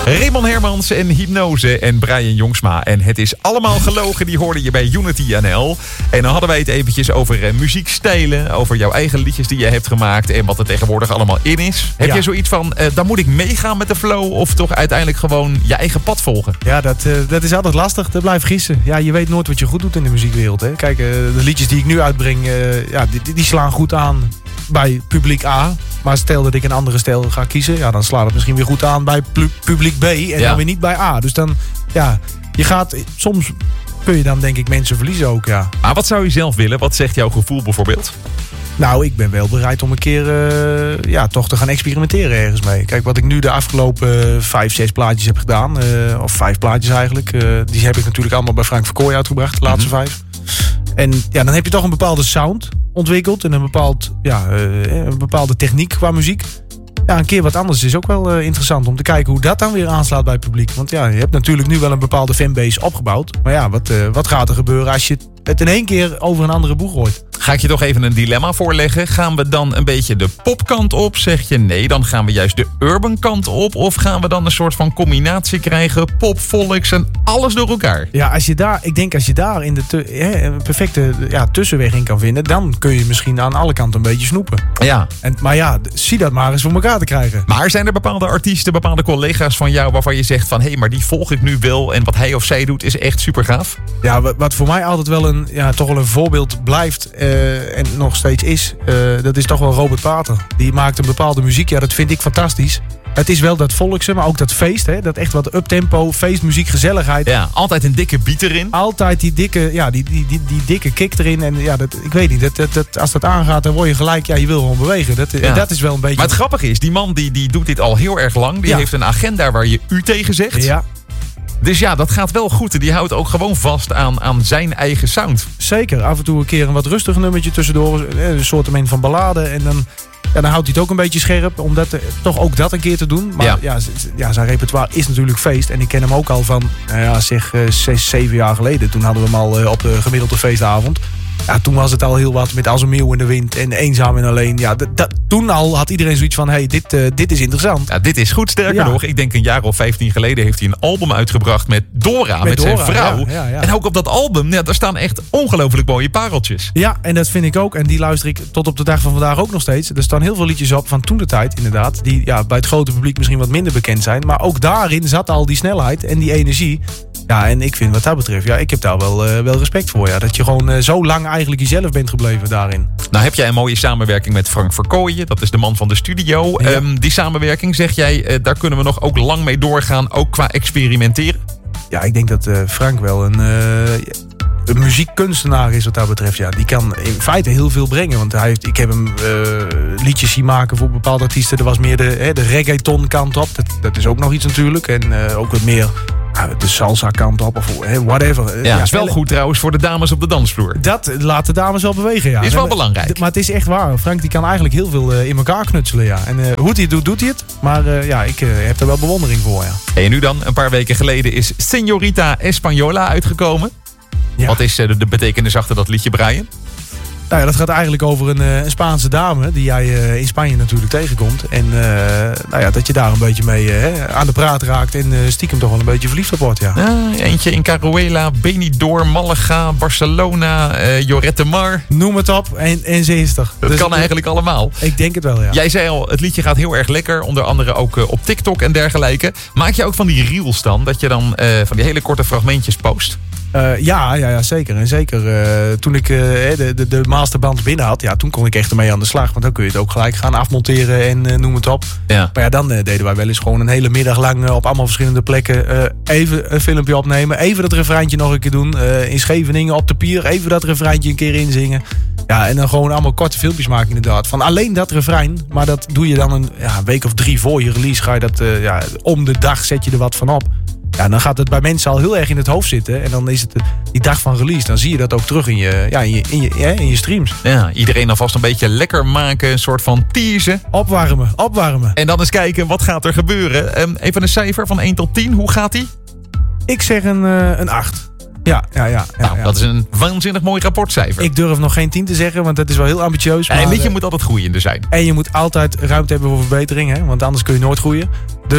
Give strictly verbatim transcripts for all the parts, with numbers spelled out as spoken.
Raymond Hermans en Hypnose en Brian Jongsma. En het is allemaal gelogen, die hoorde je bij Unity N L. En dan hadden wij het eventjes over uh, muziekstijlen, over jouw eigen liedjes die je hebt gemaakt en wat er tegenwoordig allemaal in is. Heb Ja. je zoiets van, uh, dan moet ik meegaan met de flow of toch uiteindelijk gewoon je eigen pad volgen? Ja, dat, uh, dat is altijd lastig. Dat blijft gissen. Ja, je weet nooit wat je goed doet in de muziekwereld. Hè. Kijk, uh, de liedjes die ik nu uitbreng, uh, ja, die, die slaan goed aan bij publiek A. Maar stel dat ik een andere stijl ga kiezen, ja, dan slaat het misschien weer goed aan bij pu- publiek B en Ja. dan weer niet bij A. Dus dan, ja, je gaat, soms kun je dan denk ik mensen verliezen ook, ja. Maar wat zou je zelf willen? Wat zegt jouw gevoel bijvoorbeeld? Nou, ik ben wel bereid om een keer uh, ja, toch te gaan experimenteren ergens mee. Kijk, wat ik nu de afgelopen uh, vijf, zes plaatjes heb gedaan, uh, of vijf plaatjes eigenlijk, uh, die heb ik natuurlijk allemaal bij Frank Verkooy uitgebracht, de laatste Mm-hmm. vijf. En ja, dan heb je toch een bepaalde sound ontwikkeld en een, bepaald, ja, uh, een bepaalde techniek qua muziek. Ja, een keer wat anders is ook wel uh, interessant om te kijken hoe dat dan weer aanslaat bij het publiek. Want ja, je hebt natuurlijk nu wel een bepaalde fanbase opgebouwd. Maar ja, wat, uh, wat gaat er gebeuren als je het in één keer over een andere boeg gooit? Ga ik je toch even een dilemma voorleggen? Gaan we dan een beetje de popkant op? Zeg je nee, dan gaan we juist de urban kant op? Of gaan we dan een soort van combinatie krijgen? Pop, volks en alles door elkaar? Ja, als je daar, ik denk als je daar in de te, hè, een perfecte ja, tussenweg in kan vinden, dan kun je misschien aan alle kanten een beetje snoepen. Ja. En, maar ja, zie dat maar eens voor elkaar te krijgen. Maar zijn er bepaalde artiesten, bepaalde collega's van jou waarvan je zegt van hé, hey, maar die volg ik nu wel en wat hij of zij doet is echt super gaaf? Ja, wat, wat voor mij altijd wel een, ja, toch wel een voorbeeld blijft uh, en nog steeds is, uh, dat is toch wel Robert Pater. Die maakt een bepaalde muziek, ja, dat vind ik fantastisch. Het is wel dat volkse, maar ook dat feest, hè, dat echt wat uptempo, feestmuziek, gezelligheid. Ja, altijd een dikke beat erin. Altijd die dikke, ja, die, die, die, die dikke kick erin. En ja, dat, ik weet niet, dat, dat, dat, als dat aangaat, dan word je gelijk, ja, je wil gewoon bewegen. Dat, Ja. en dat is wel een beetje... Maar het grappige is, die man die, die doet dit al heel erg lang. Die Ja. heeft een agenda waar je u tegen zegt. Ja, Dus ja, dat gaat wel goed. En die houdt ook gewoon vast aan, aan zijn eigen sound. zeker. Af en toe een keer een wat rustiger nummertje tussendoor. Een soort van ballade. En dan, ja, dan houdt hij het ook een beetje scherp. Om dat, toch ook dat een keer te doen. Maar Ja. ja, z- z- ja, zijn repertoire is natuurlijk feest. En ik ken hem ook al van, nou ja, zeg, uh, zes, zeven jaar geleden. Toen hadden we hem al uh, op de gemiddelde feestavond. Ja, toen was het al heel wat met Als een meeuw in de wind en Eenzaam en alleen. Ja, d- d- toen al had iedereen zoiets van, hey, dit, uh, dit is interessant. Ja, dit is goed. Sterker Ja. nog, ik denk een jaar of vijftien geleden heeft hij een album uitgebracht met Dora, met, Met zijn Dora, vrouw. ja, ja, ja. En ook op dat album, ja, daar staan echt ongelooflijk mooie pareltjes. Ja, en dat vind ik ook. En die luister ik tot op de dag van vandaag ook nog steeds. Er staan heel veel liedjes op van toen de tijd, inderdaad. Die ja, bij het grote publiek misschien wat minder bekend zijn. Maar ook daarin zat al die snelheid en die energie. Ja, en ik vind wat dat betreft, ja, ik heb daar wel, uh, wel respect voor. Ja. Dat je gewoon uh, zo lang eigenlijk jezelf bent gebleven daarin. Nou heb jij een mooie samenwerking met Frank Verkooyen. Dat is de man van de studio. Ja. Um, die samenwerking, zeg jij, uh, daar kunnen we nog ook lang mee doorgaan. Ook qua experimenteren. Ja, ik denk dat uh, Frank wel een, uh, een muziekkunstenaar is wat dat betreft. Ja, die kan in feite heel veel brengen. Want hij heeft, ik heb hem uh, liedjes zien maken voor bepaalde artiesten. Er was meer de, hè, de reggaeton kant op. Dat, dat is ook nog iets natuurlijk. En uh, ook wat meer uh, de salsa kant op. Of hè, whatever. Ja, is wel goed trouwens voor de dames op de dansvloer. Dat laat de dames wel bewegen, ja. Is wel En, belangrijk. Maar het is echt waar. Frank die kan eigenlijk heel veel uh, in elkaar knutselen, ja. En uh, hoe hij het doet, doet hij het. Maar uh, ja, ik uh, heb er wel bewondering voor, ja. En nu dan, een paar weken geleden is Señorita Española uitgekomen. Ja. Wat is uh, de, de betekenis achter dat liedje, Brian? Nou ja, dat gaat eigenlijk over een, uh, een Spaanse dame die jij uh, in Spanje natuurlijk tegenkomt. En uh, nou ja, dat je daar een beetje mee uh, aan de praat raakt en uh, stiekem toch wel een beetje verliefd op wordt, ja. Uh, eentje in Caruela, Benidorm, Malaga, Barcelona, uh, Lloret de Mar. Noem het op en, en ze is er. Dat Dus kan het- eigenlijk allemaal. Ik denk het wel, ja. Jij zei al, het liedje gaat heel erg lekker. Onder andere ook uh, op TikTok en dergelijke. Maak je ook van die reels dan? Dat je dan uh, van die hele korte fragmentjes post? Uh, ja, ja, ja, zeker. En zeker uh, toen ik uh, de, de, de masterband binnen had, ja, toen kon ik echt ermee aan de slag. Want dan kun je het ook gelijk gaan afmonteren en uh, noem het op. Ja. Maar ja, dan uh, deden wij wel eens gewoon een hele middag lang uh, op allemaal verschillende plekken uh, even een filmpje opnemen. Even dat refreintje nog een keer doen. Uh, in Scheveningen op de pier, even dat refreintje een keer inzingen. Ja, en dan gewoon allemaal korte filmpjes maken inderdaad. Van alleen dat refrein. Maar dat doe je dan een ja, week of drie voor je release. Ga je dat uh, ja, om de dag zet je er wat van op. Ja, dan gaat het bij mensen al heel erg in het hoofd zitten. En dan is het die dag van release. Dan zie je dat ook terug in je, ja, in je, in je, ja, in je streams. Ja, iedereen alvast een beetje lekker maken. Een soort van teasen. Opwarmen, opwarmen. En dan eens kijken, wat gaat er gebeuren? Um, even een cijfer van één tot tien. Hoe gaat die? Ik zeg een, uh, een acht. Ja, ja, ja. ja, Nou, ja. dat is een waanzinnig mooi rapportcijfer. Ik durf nog geen tien te zeggen, want dat is wel heel ambitieus. Maar, en weet je, uh, moet altijd groeiende zijn. en je moet altijd ruimte hebben voor verbetering. Hè? Want anders kun je nooit groeien. Dus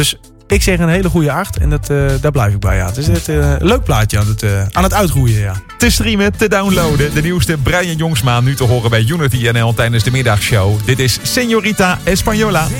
Ik zeg een hele goede acht en dat, uh, daar blijf ik bij. Ja. Het is het, uh, een leuk plaatje aan het, uh, aan het uitgroeien. Ja. Te streamen, te downloaden. De nieuwste Brian Jongsma nu te horen bij Unity N L tijdens de middagshow. Dit is Señorita Española.